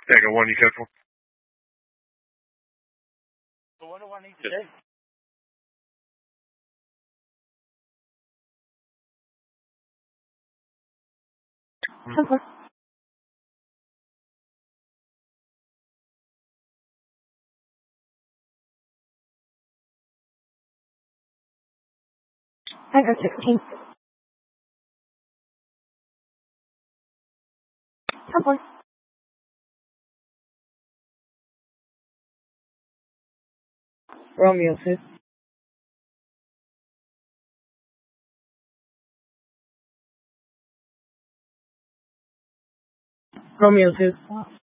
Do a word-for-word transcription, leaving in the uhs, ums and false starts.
Tango one, you careful. So what do I need to do? Temper. Tango sixteen. Temper. Romeo two. Romeo two.